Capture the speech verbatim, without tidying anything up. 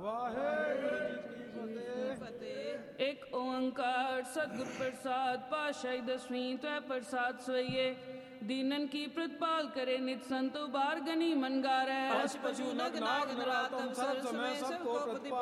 ਵਾਹਿਗੁਰੂ ਜੀ ਕੀ ਫਤਿਹ। ਇੱਕ ਓੰਕਾਰ ਸਤਿਗੁਰ ਪ੍ਰਸਾਦ ਪਾਤਸ਼ਾਹੀ ਦਸਵੀਂ ਤੈ ਪ੍ਰਸਾਦ ਸਵਈਏ ਦੀਨਨ ਕੀ ਪ੍ਰਤਪਾਲ ਕਰੇ ਨਿਤ ਸੰਤੋ ਬਾਰ ਗਨੀ ਮਨ ਗਾਰੈ ਅਸ ਪਸ਼ੂ ਨਗ ਨਾਗ ਨਰਾਤਮ ਸਰਬ ਸਮੈ ਸਭ ਕੋ ਪ੍ਰਤਿਪਾਲ